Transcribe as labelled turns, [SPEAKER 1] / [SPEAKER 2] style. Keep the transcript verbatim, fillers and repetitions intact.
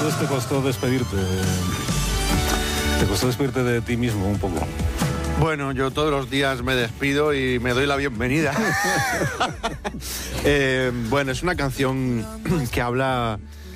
[SPEAKER 1] vez te costó despedirte? ¿Te costó despedirte de ti mismo un poco?
[SPEAKER 2] Bueno, yo todos los días me despido y me doy la bienvenida. eh, bueno, es una canción que habla